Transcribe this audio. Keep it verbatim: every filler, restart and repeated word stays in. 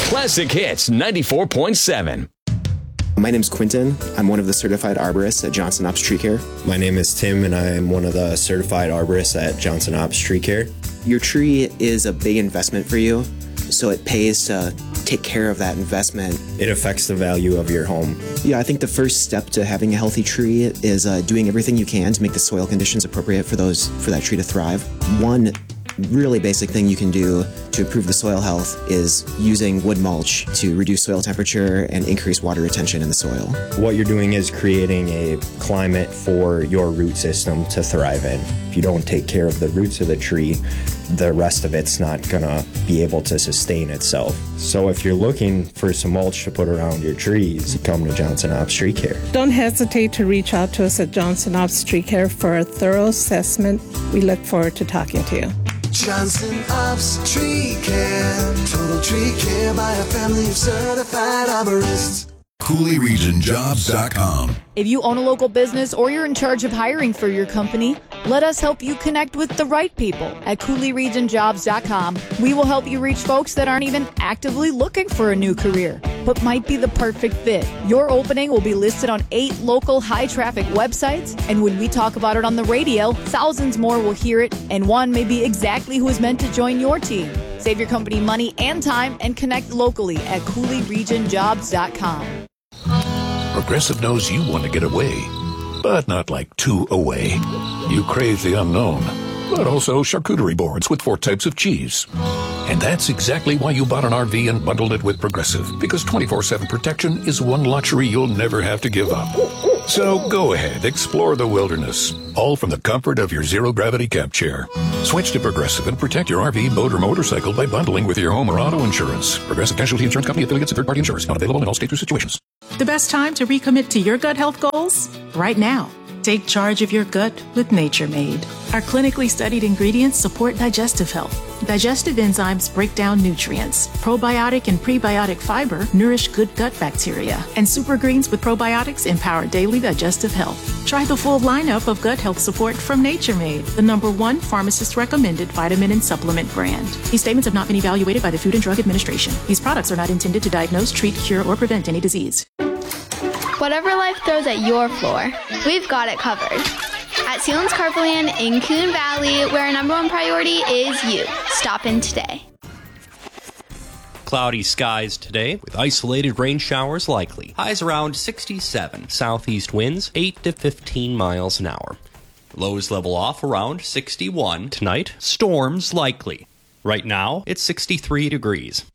Classic Hits ninety-four point seven. My name's Quentin. I'm one of the certified arborists at Johnson Ops Tree Care. My name is Tim, and I'm one of the certified arborists at Johnson Ops Tree Care. Your tree is a big investment for you, so it pays to take care of that investment. It affects the value of your home. Yeah, I think the first step to having a healthy tree is uh, doing everything you can to make the soil conditions appropriate for those for that tree to thrive. One really basic thing you can do to improve the soil health is using wood mulch to reduce soil temperature and increase water retention in the soil. What you're doing is creating a climate for your root system to thrive in. If you don't take care of the roots of the tree, the rest of it's not gonna be able to sustain itself. So if you're looking for some mulch to put around your trees, come to Johnson Ops Tree Care. Don't hesitate to reach out to us at Johnson Ops Tree Care for a thorough assessment. We look forward to talking to you. Johnson Ops Tree Care. Total tree care by a family of certified arborists. Cooley Region Jobs dot com. If you own a local business or you're in charge of hiring for your company, let us help you connect with the right people at Cooley Region Jobs dot com. We will help you reach folks that aren't even actively looking for a new career, but might be the perfect fit. Your opening will be listed on eight local high-traffic websites, and when we talk about it on the radio, thousands more will hear it, and one may be exactly who is meant to join your team. Save your company money and time and connect locally at Cooley Region Jobs dot com. Progressive knows you want to get away, but not like too away. You crave the unknown, but also charcuterie boards with four types of cheese. And that's exactly why you bought an R V and bundled it with Progressive, because twenty-four seven protection is one luxury you'll never have to give up. So go ahead, explore the wilderness, all from the comfort of your zero-gravity camp chair. Switch to Progressive and protect your R V, boat, or motorcycle by bundling with your home or auto insurance. Progressive Casualty Insurance Company, affiliates, and third-party insurers. Not available in all states or situations. The best time to recommit to your gut health goals? Right now. Take charge of your gut with Nature Made. Our clinically studied ingredients support digestive health. Digestive enzymes break down nutrients. Probiotic and prebiotic fiber nourish good gut bacteria. And super greens with probiotics empower daily digestive health. Try the full lineup of gut health support from Nature Made, the number one pharmacist-recommended vitamin and supplement brand. These statements have not been evaluated by the Food and Drug Administration. These products are not intended to diagnose, treat, cure, or prevent any disease. Whatever life throws at your floor, we've got it covered. At Sealands Carpoland in Coon Valley, where our number one priority is you. Stop in today. Cloudy skies today with isolated rain showers likely. Highs around sixty-seven. Southeast winds eight to fifteen miles an hour. Lows level off around sixty-one. Tonight, storms likely. Right now, it's sixty-three degrees.